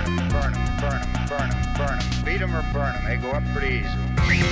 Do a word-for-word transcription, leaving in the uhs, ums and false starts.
burn them, burn them, burn them, burn them, burn them. Beat them or burn them. They go up pretty easy.